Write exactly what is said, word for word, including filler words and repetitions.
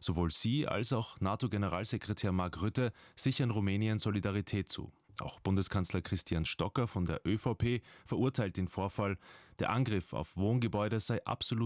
Sowohl sie als auch NATO-Generalsekretär Mark Rutte sichern Rumänien Solidarität zu. Auch Bundeskanzler Christian Stocker von der ÖVP verurteilt den Vorfall. Der Angriff auf Wohngebäude sei absolut